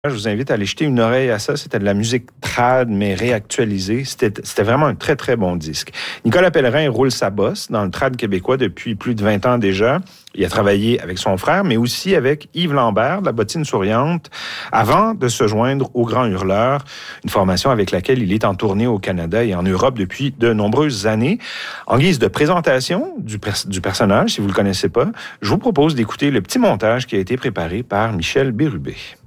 Je vous invite à aller jeter une oreille à ça. C'était de la musique trad, mais réactualisée. C'était vraiment un très, très bon disque. Nicolas Pellerin roule sa bosse dans le trad québécois depuis plus de 20 ans déjà. Il a travaillé avec son frère, mais aussi avec Yves Lambert, de la Bottine Souriante, avant de se joindre au Grand Hurleur, une formation avec laquelle il est en tournée au Canada et en Europe depuis de nombreuses années. En guise de présentation du personnage, si vous ne le connaissez pas, je vous propose d'écouter le petit montage qui a été préparé par Michel Bérubé.